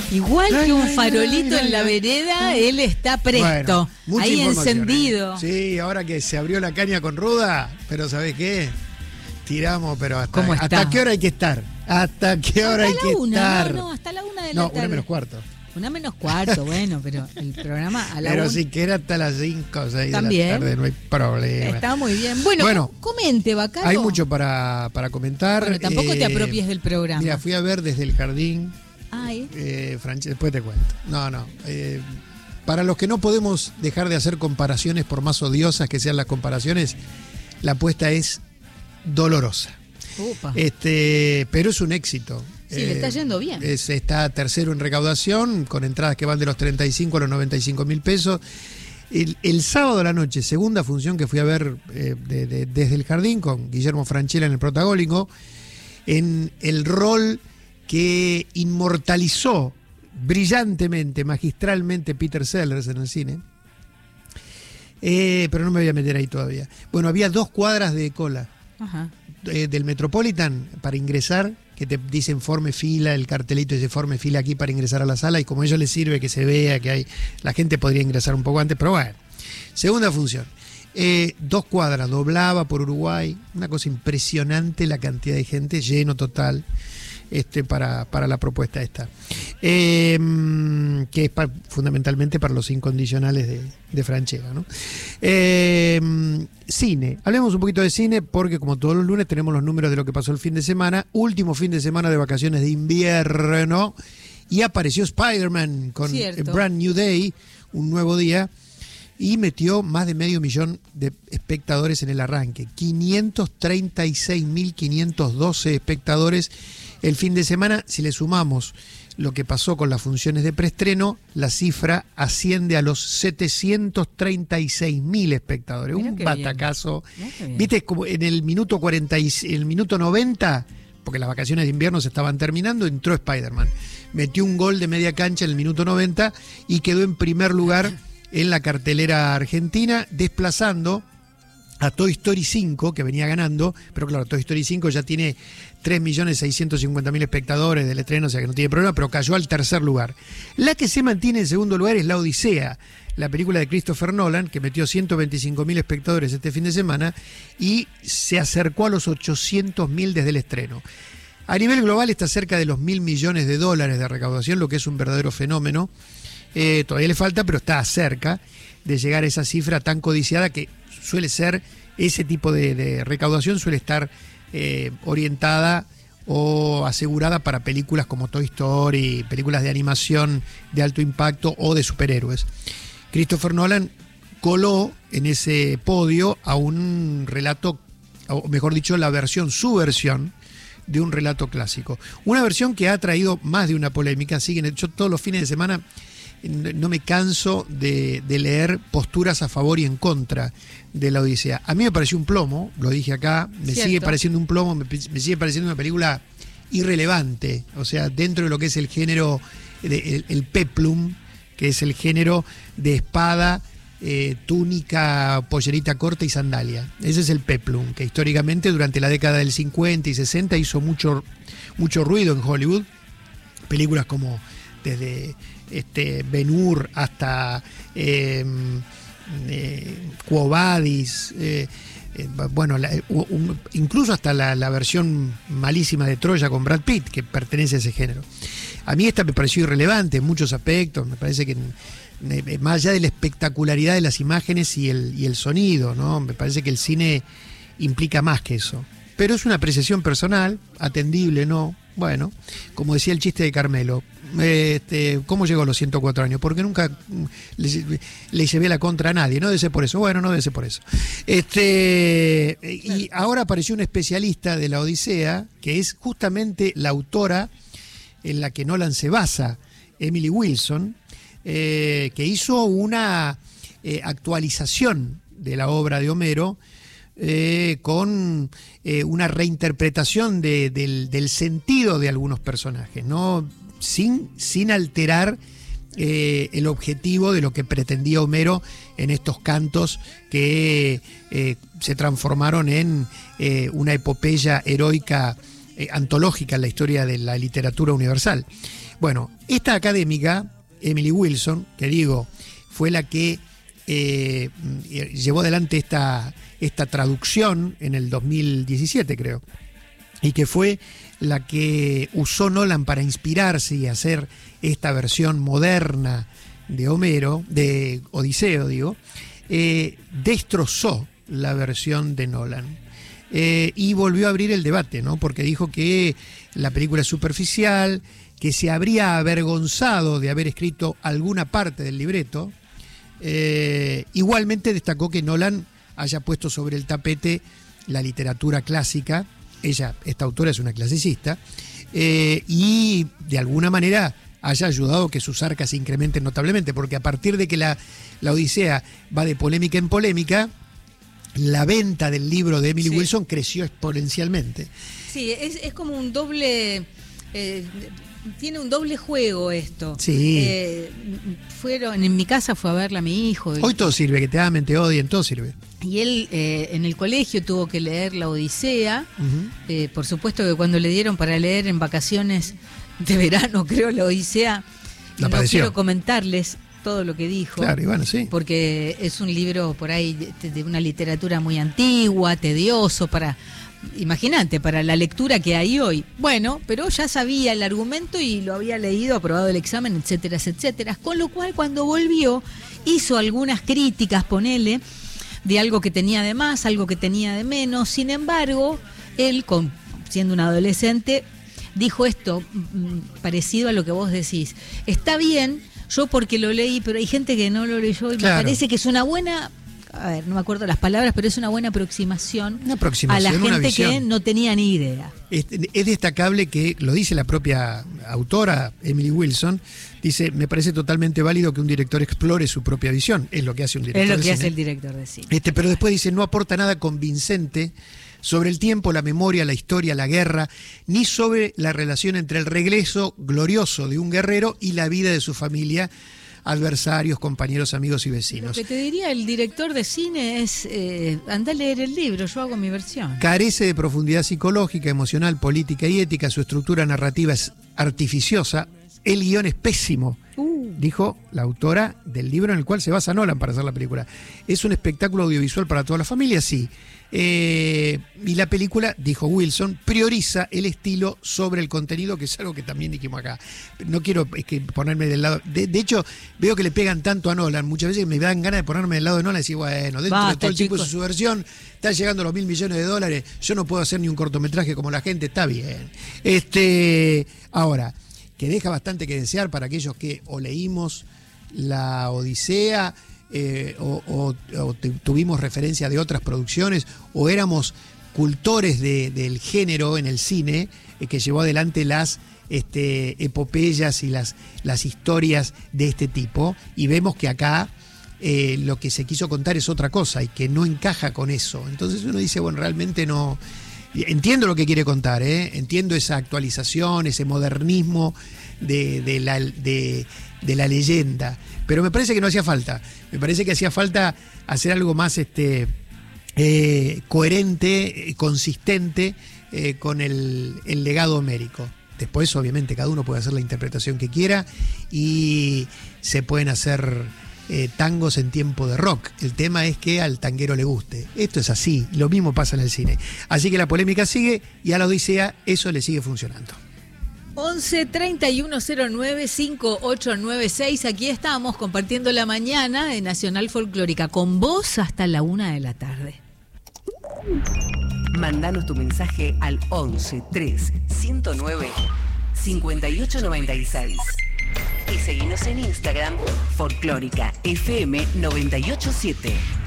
Igual que un farolito en la vereda, él está presto, bueno, ahí encendido. Sí, ahora que se abrió la caña con ruda, pero ¿sabés qué? Tiramos, pero ¿hasta qué hora hay que estar? ¿Hasta qué hora hay que estar? No, hasta la 1 de la tarde. 1:45. 1:45, bueno, pero el programa a la 1. Pero si quiere hasta las 5 o 6 también de la tarde, no hay problema. Está muy bien. Bueno, comente, Bacaro. Hay mucho para comentar. Bueno, tampoco te apropies del programa. Mira, fui a ver Desde el Jardín. Después te cuento. Para los que no podemos dejar de hacer comparaciones, por más odiosas que sean las comparaciones, la apuesta es dolorosa. Upa. Pero es un éxito. Sí, le está yendo bien. Está tercero en recaudación, con entradas que van de los 35 a los 95 mil pesos. El sábado a la noche, segunda función que fui a ver Desde el Jardín, con Guillermo Francella en el protagónico, en el rol que inmortalizó brillantemente, magistralmente Peter Sellers en el cine. Pero no me voy a meter ahí todavía. Bueno, había 2 cuadras de cola. Ajá. Del Metropolitan para ingresar, que te dicen forme fila, el cartelito dice forme fila aquí para ingresar a la sala, y como a ellos les sirve que se vea que hay, la gente podría ingresar un poco antes, pero bueno. Segunda función, 2 cuadras, doblaba por Uruguay, una cosa impresionante la cantidad de gente, lleno total. Para la propuesta esta, que es fundamentalmente para los incondicionales de Francella, ¿no? Cine, hablemos un poquito de cine, porque como todos los lunes tenemos los números de lo que pasó el fin de semana, último fin de semana de vacaciones de invierno, y apareció Spider-Man con Brand New Day, un nuevo día, y metió más de 500.000 de espectadores en el arranque, 536.512 espectadores el fin de semana. Si le sumamos lo que pasó con las funciones de preestreno, la cifra asciende a los 736.000 espectadores. Mirá, un batacazo. ¿Viste? Como en el minuto 40, el minuto 90, porque las vacaciones de invierno se estaban terminando, entró Spider-Man. Metió un gol de media cancha en el minuto 90 y quedó en primer lugar en la cartelera argentina, desplazando a Toy Story 5, que venía ganando, pero claro, Toy Story 5 ya tiene 3.650.000 espectadores del estreno, o sea que no tiene problema, pero cayó al tercer lugar. La que se mantiene en segundo lugar es La Odisea, la película de Christopher Nolan, que metió 125.000 espectadores este fin de semana y se acercó a los 800.000 desde el estreno. A nivel global está cerca de los $1.000 millones de recaudación, lo que es un verdadero fenómeno. Todavía le falta, pero está cerca de llegar a esa cifra tan codiciada, que suele ser, ese tipo de recaudación suele estar orientada o asegurada para películas como Toy Story, películas de animación de alto impacto o de superhéroes. Christopher Nolan coló en ese podio a un relato, o mejor dicho, su versión de un relato clásico. Una versión que ha traído más de una polémica. Yo todos los fines de semana no me canso de leer posturas a favor y en contra de La Odisea. A mí me pareció un plomo, lo dije acá, sigue pareciendo un plomo, me sigue pareciendo una película irrelevante, o sea, dentro de lo que es el género, el peplum, que es el género de espada, túnica, pollerita corta y sandalia. Ese es el peplum, que históricamente durante la década del 50 y 60 hizo mucho ruido en Hollywood. Películas como desde Ben-Hur hasta Quo Vadis, incluso hasta la versión malísima de Troya con Brad Pitt, que pertenece a ese género. A mí esta me pareció irrelevante en muchos aspectos. Me parece que más allá de la espectacularidad de las imágenes y el sonido, ¿no? Me parece que el cine implica más que eso. Pero es una apreciación personal, atendible, ¿no? Bueno, como decía el chiste de Carmelo, ¿cómo llegó a los 104 años? Porque nunca le llevé la contra a nadie, no debe ser por eso. Bueno, no debe ser por eso. Y ahora apareció un especialista de La Odisea, que es justamente la autora en la que Nolan se basa, Emily Wilson, que hizo una actualización de la obra de Homero, con una reinterpretación del sentido de algunos personajes, ¿no? Sin alterar el objetivo de lo que pretendía Homero en estos cantos que se transformaron en una epopeya heroica antológica en la historia de la literatura universal. Bueno, esta académica, Emily Wilson, que digo, fue la que llevó adelante esta traducción en el 2017, creo, y que fue la que usó Nolan para inspirarse y hacer esta versión moderna de Homero, de Odiseo, digo, destrozó la versión de Nolan. Y volvió a abrir el debate, ¿no? Porque dijo que la película es superficial, que se habría avergonzado de haber escrito alguna parte del libreto. Igualmente destacó que Nolan haya puesto sobre el tapete la literatura clásica. Esta autora es una clasicista, y de alguna manera haya ayudado a que sus arcas se incrementen notablemente, porque a partir de que la Odisea va de polémica en polémica, la venta del libro de Emily Wilson creció exponencialmente. Sí, es como un doble... tiene un doble juego esto. Sí. En mi casa fue a verla mi hijo. Hoy todo sirve, que te amen, te odien, todo sirve. Y él en el colegio tuvo que leer la Odisea. Por supuesto que cuando le dieron para leer en vacaciones de verano, creo, la Odisea, no quiero comentarles todo lo que dijo. Claro, y bueno, sí. Porque es un libro por ahí de una literatura muy antigua, tedioso, imagínate, para la lectura que hay hoy. Bueno, pero ya sabía el argumento y lo había leído, aprobado el examen, etcétera, etcétera. Con lo cual, cuando volvió, hizo algunas críticas, ponele, de algo que tenía de más, algo que tenía de menos. Sin embargo, él, siendo un adolescente, dijo esto, parecido a lo que vos decís. Está bien, yo porque lo leí, pero hay gente que no lo leyó y claro. Me parece que es una buena... A ver, no me acuerdo las palabras, pero es una buena aproximación, a la gente que no tenía ni idea. Es destacable que, lo dice la propia autora, Emily Wilson, dice, me parece totalmente válido que un director explore su propia visión. Es lo que hace un director de cine. Es lo que hace el director de cine. Pero después dice, no aporta nada convincente sobre el tiempo, la memoria, la historia, la guerra, ni sobre la relación entre el regreso glorioso de un guerrero y la vida de su familia, adversarios, compañeros, amigos y vecinos. Lo que te diría el director de cine es, anda a leer el libro, yo hago mi versión. Carece de profundidad psicológica, emocional, política y ética, su estructura narrativa es artificiosa, el guión es pésimo, dijo la autora del libro en el cual se basa Nolan para hacer la película. ¿Es un espectáculo audiovisual para toda la familia? Sí. Y la película, dijo Wilson, prioriza el estilo sobre el contenido, que es algo que también dijimos acá. No quiero ponerme del lado... De hecho, veo que le pegan tanto a Nolan, muchas veces me dan ganas de ponerme del lado de Nolan y decir, bueno, dentro de todo el tiempo de su versión, está llegando a los $1.000 millones, yo no puedo hacer ni un cortometraje como la gente, está bien. Ahora, que deja bastante que desear para aquellos que o leímos la Odisea, o tuvimos referencia de otras producciones, o éramos cultores del género en el cine, que llevó adelante las epopeyas y las historias de este tipo, y vemos que acá lo que se quiso contar es otra cosa y que no encaja con eso. Entonces uno dice, bueno, realmente no... Entiendo lo que quiere contar, entiendo esa actualización, ese modernismo de la leyenda, pero me parece que no hacía falta. Me parece que hacía falta hacer algo más coherente, consistente con el legado homérico. Después, obviamente, cada uno puede hacer la interpretación que quiera y se pueden hacer tangos en tiempo de rock. El tema es que al tanguero le guste. Esto es así, lo mismo pasa en el cine. Así que la polémica sigue y a la Odisea eso le sigue funcionando. 11 3109 5896. Aquí estamos compartiendo la mañana de Nacional Folclórica con vos hasta la 1 de la tarde. Mándanos tu mensaje al 11 3 109 5896 y seguinos en Instagram Folclórica FM 987.